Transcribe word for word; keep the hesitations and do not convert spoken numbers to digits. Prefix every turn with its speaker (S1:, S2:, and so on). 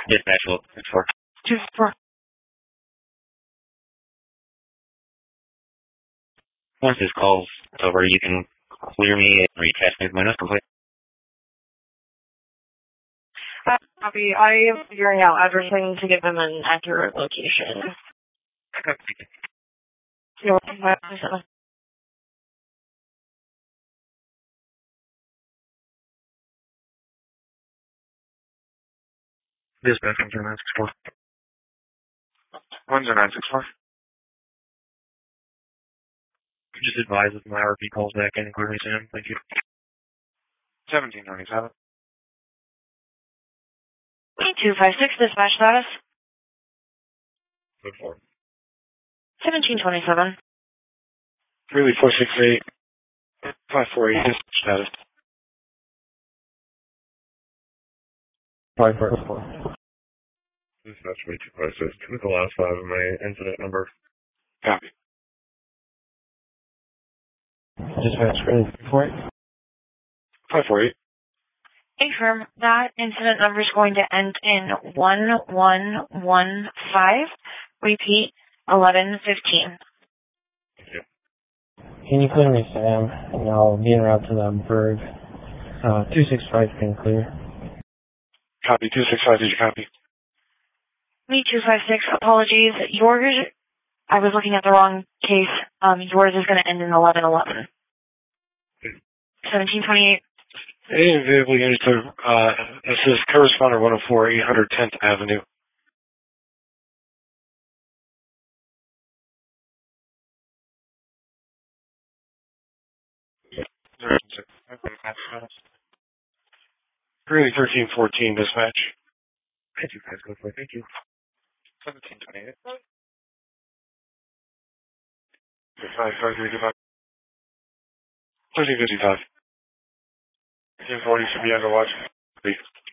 S1: Dispatch will for
S2: Two four.
S1: once this call's over, you can clear me and retest me with my notes complete.
S2: Uh, copy. I am figuring out everything to give them an accurate location. You're welcome. Bye.
S1: Dispatch one zero nine six four. one zero nine six four. Just advise if my R P calls back in and clear me soon. Thank you. seventeen twenty-seven.
S2: two five six, dispatch status.
S1: Good four.
S2: seventeen twenty-seven.
S1: Really four six eight. five four eight. Dispatch status. five four four. Dispatch me two five six. Give me the last five of my incident number. Copy. Dispatch ready for it. five four eight.
S2: Confirm that incident number is going to end in one one one five. Repeat, eleven fifteen.
S1: Thank you.
S3: Can you clear me, Sam? And I'll be en route to the Berg. Uh, two six five can clear.
S1: Copy. two six five, did you copy?
S2: Me two five six, apologies. Yours, I was looking at the wrong case. Um, yours is going to end in eleven eleven. seventeen twenty-eight.
S1: Any available units to, uh, assist correspondent one oh four, eight hundred tenth Avenue. Really thirteen fourteen dispatch. Thank you guys, go for it. Thank you. seventeen twenty-eight. five five three five. thirteen fifty-five. ten forty should be under watch. Please.